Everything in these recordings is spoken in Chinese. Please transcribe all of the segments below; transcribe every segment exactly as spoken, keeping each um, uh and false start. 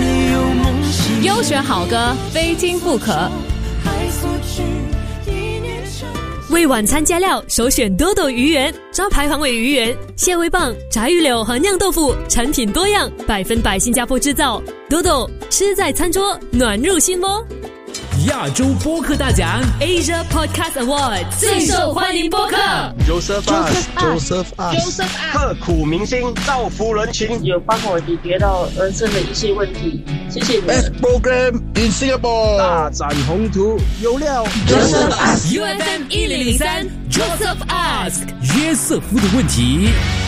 优选好歌，非听不可。为晚餐加料，首选多多鱼圆，招牌黄尾鱼圆、蟹味棒、炸鱼柳和酿豆腐，产品多样，百分百新加坡制造。多多吃在餐桌，暖入心窝。 亚洲播客大奖 Asia Podcast Award 最受欢迎播客 Joseph Us，Joseph Us， 刻苦铭心，造福人群， 有帮我解决到人生的一些问题，谢谢你们。 Best program in Singapore， 大展宏图，有料 Joseph Us U F M 一零零三 Joseph Ask 约瑟夫的问题。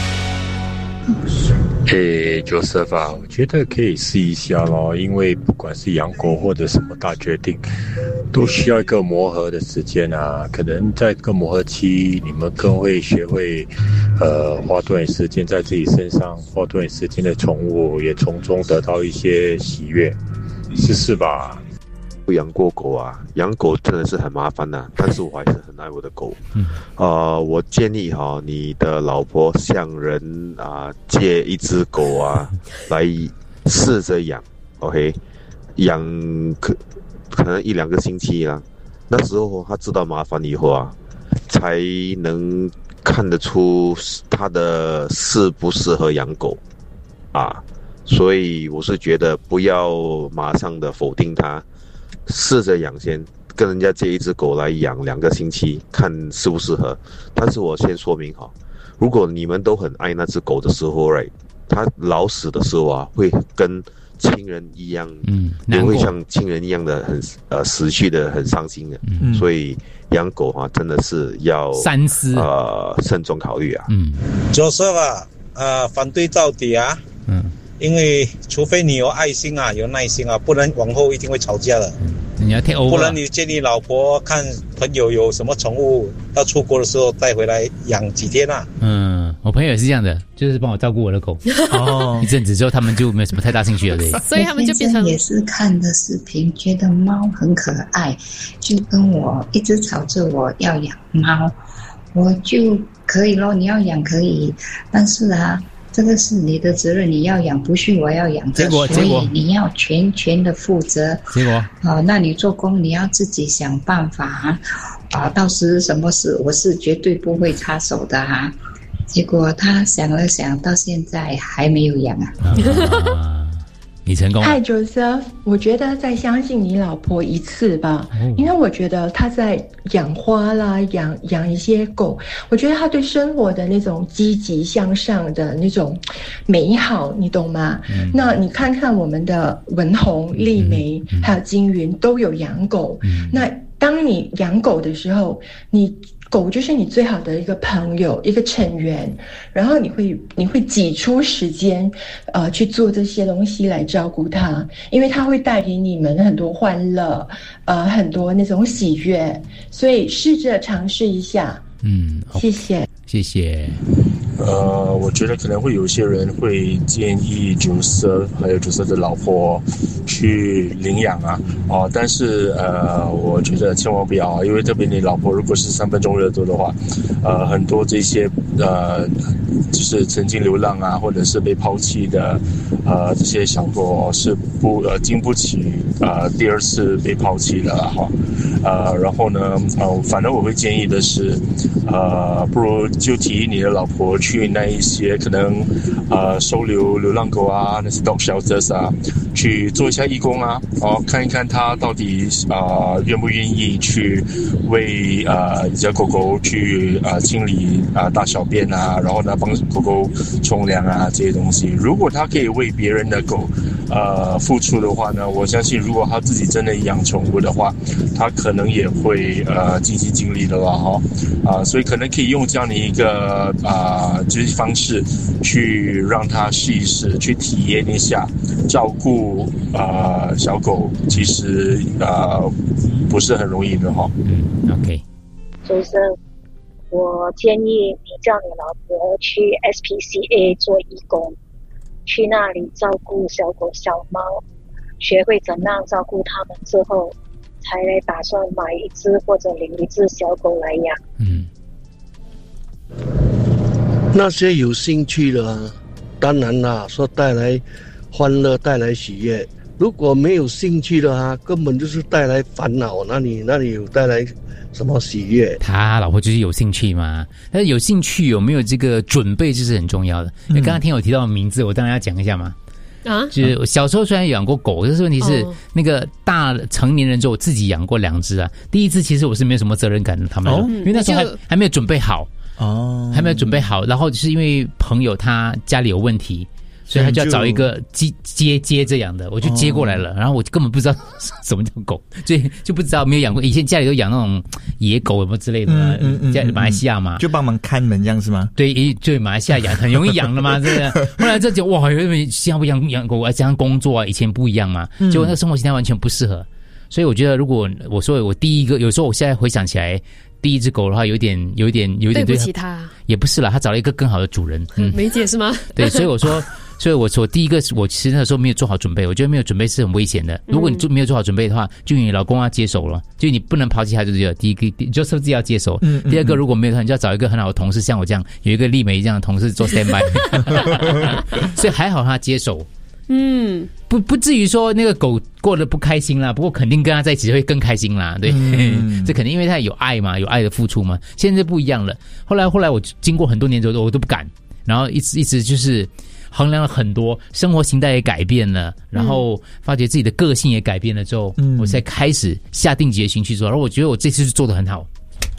诶 Joseph 啊，我觉得可以试一下咯，因为不管是养狗或者什么大决定，都需要一个磨合的时间啊。可能在这个磨合期，你们更会学会，呃，花多点时间在自己身上，花多点时间的宠物，也从中得到一些喜悦，试试吧。 养过狗啊，养狗真的是很麻烦的、啊，但是我还是很爱我的狗。嗯，呃，我建议哈，你的老婆向人啊借一只狗啊来试着养 ，OK， 养可可能一两个星期啊，那时候他知道麻烦以后啊，才能看得出他的适不适合养狗啊。所以我是觉得不要马上的否定他。试着养先，跟人家借一只狗来养两个星期，看适不适合。但是我先说明好，如果你们都很爱那只狗的时候 ，right， 它老死的时候啊，会跟亲人一样，嗯，也会像亲人一样的很呃死去的很伤心的。嗯，所以养狗啊，真的是要三思， 呃，慎重考虑啊。 嗯 ，Joseph 啊，呃，反对到底啊。嗯。因为除非你有爱心啊，有耐心啊，不然往后一定会吵架的。 嗯、你要 take over， 不然你建议老婆看朋友有什么宠物，要出国的时候带回来养几天啊。 嗯，我朋友也是这样的，就是帮我照顾我的狗。哦，一阵子之后，他们就没有什么太大兴趣了，对。 所以他们就变成也是看的视频，觉得猫很可爱，就跟我一直吵着我要养猫，我就可以咯，你要养可以，但是啊。这个是你的责任，你要养，不是我要养的， 结果所以你要全权的负责。 结果啊，那你做工你要自己想办法啊，到时什么事我是绝对不会插手的哈、啊。结果他想了想，到现在还没有养啊。 啊你成功了。 嗨 Joseph， 我觉得再相信你老婆一次吧、哦、因为我觉得她在养花啦，养养一些狗，我觉得她对生活的那种积极向上的那种美好，你懂吗、嗯、那你看看我们的文宏、丽梅、嗯、还有金云都有养狗、嗯、那当你养狗的时候，你狗就是你最好的一个朋友，一个成员，然后你会你会挤出时间，呃，去做这些东西来照顾它，因为它会带给你们很多欢乐，呃，很多那种喜悦，所以试着尝试一下。嗯，谢谢， 谢谢。 呃，我觉得可能会有些人会建议Joseph还有Joseph的老婆去领养啊，哦，但是呃，我觉得千万不要啊，因为特别你老婆如果是三分钟热度的话，呃，很多这些呃，就是曾经流浪啊，或者是被抛弃的呃这些小狗、哦、是不呃经不起呃第二次被抛弃的哈、哦，呃，然后呢，呃，反正我会建议的是，呃，不如就提议你的老婆去那一些可能呃收留流浪狗啊，那些 dog shelters 啊，去做一下义工啊，哦，看一看他到底啊、呃、愿不愿意去为呃你家狗狗去啊、呃、清理啊、呃、大小便啊，然后呢帮狗狗冲凉啊这些东西。如果他可以为别人的狗呃付出的话呢，我相信如果他自己真的养宠物的话，他可能也会呃尽心尽力的了哈啊、呃，所以可能可以用这样的一个啊、呃、就是方式去让他试一试，去体验一下照顾啊、呃、小狗，其实啊、呃、不是很容易的哈。 嗯 ，OK。 就是我建议你叫你老婆去 S P C A 做义工，去那里照顾小狗小猫，学会怎样照顾它们之后，才来打算买一只或者领一只小狗来养。 嗯， 那些有兴趣的，当然啦，说带来欢乐、带来喜悦， 如果没有兴趣的话，根本就是带来烦恼，那你那你有带来什么喜悦？ 他老婆就是有兴趣嘛，但是有兴趣有没有这个准备，这是很重要的。因为刚刚听我提到的名字，我当然要讲一下嘛。啊，就是我小时候虽然养过狗，但是问题是、哦、那个大成年人之后，我自己养过两只啊。第一次其实我是没有什么责任感的，他们、哦，因为那时候还还没有准备好哦，还没有准备好。然后就是因为朋友他家里有问题。所以他就要找一个接接接这样的，我就接过来了，哦、然后我根本不知道什么叫狗，所以就不知道没有养过。以前家里都养那种野狗什么之类的、啊，嗯嗯嗯、马来西亚嘛， 就帮忙看门这样是吗？ 对，就马来西亚养很容易养的嘛，真的。后来这就哇，因为新加坡养养狗啊，这样工作啊，以前不一样嘛，结果那个生活形态完全不适合。所以我觉得，如果我说我第一个，有时候我现在回想起来。第一只狗的话，有点、有点、有点对不起它， 也不是啦，它找了一个更好的主人。 嗯，梅姐是吗？ 对，所以我说，所以我说第一个是我其实那时候没有做好准备，我觉得没有准备是很危险的。如果你没有做好准备的话，就你老公要接手了，就你不能抛弃他，就是第一个，就是自己要接手。嗯，第二个如果没有的话，你就要找一个很好的同事，像我这样有一个丽梅这样的同事做 stand by。所以还好他接手。嗯，不不至于说那个狗过得不开心啦，不过肯定跟他在一起会更开心啦，对，嗯、这肯定因为他有爱嘛，有爱的付出嘛。现在不一样了，后来后来我经过很多年之后，我都不敢，然后一直一直就是衡量了很多，生活形态也改变了，然后发觉自己的个性也改变了之后，嗯、我才开始下定决心去做，然后我觉得我这次做得很好。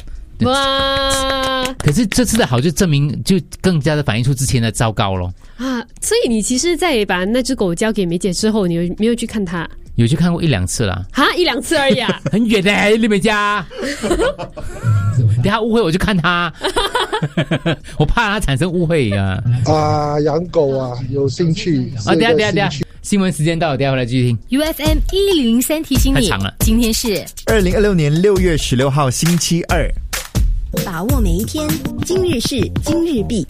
哇！可是这次的好就证明，就更加的反映出之前的糟糕咯。 啊！所以你其实在把那只狗交给梅姐之后，你有没有去看它？ 有去看过一两次啦。 哈，一两次而已啊， 很远的丽梅家。等下误会我就看他，我怕他产生误会啊。 啊，养狗啊，有兴趣啊！等下等下等下，新闻时间到了，等下回来继续听。 U F M 一零三提醒你， 太长了。 今天是二零二六年六月十六号星期二。 把握每一天，今日事今日毕。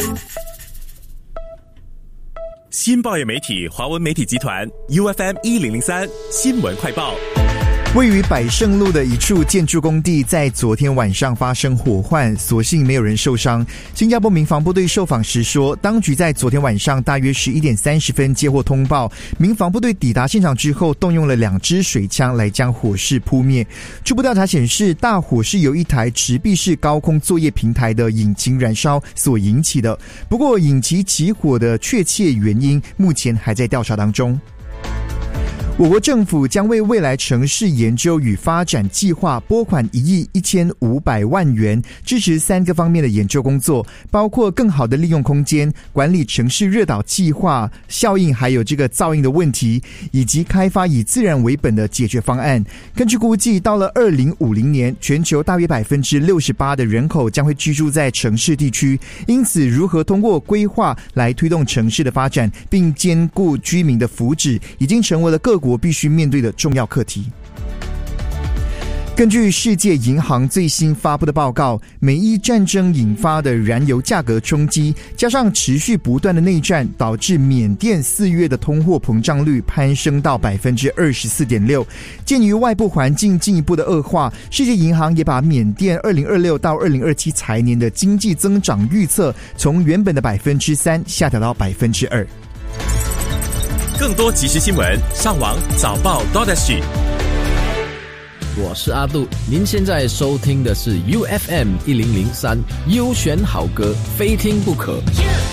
新报业媒体华文媒体集团 U F M 一零零三新闻快报。 位于百盛路的一处建筑工地在昨天晚上发生火患，所幸没有人受伤。新加坡民防部队受访时说，当局在昨天晚上大约十一点三十分接获通报，民防部队抵达现场之后，动用了两支水枪来将火势扑灭。初步调查显示，大火是由一台直壁式高空作业平台的引擎燃烧所引起的，不过引起起火的确切原因目前还在调查当中。我国政府将为未来城市研究与发展计划拨款一亿一千五百万元，支持三个方面的研究工作，包括更好的利用空间、管理城市热岛计划效应，还有这个噪音的问题，以及开发以自然为本的解决方案。根据估计，到了二零五零年，全球大约百分之六十八的人口将会居住在城市地区，因此，如何通过规划来推动城市的发展，并兼顾居民的福祉，已经成为了各国必须面对的重要课题。根据世界银行最新发布的报告，美伊战争引发的燃油价格冲击，加上持续不断的内战，导致缅甸四月的通货膨胀率攀升到 百分之二十四点六。 鉴于外部环境进一步的恶化，世界银行也把缅甸二零二六到二零二七财年的经济增长预测从原本的 百分之三 下调到 百分之二。 更多即时新闻，上网早报 .sg。 我是阿杜，您现在收听的是 U F M 一零零三优选好歌，非听不可。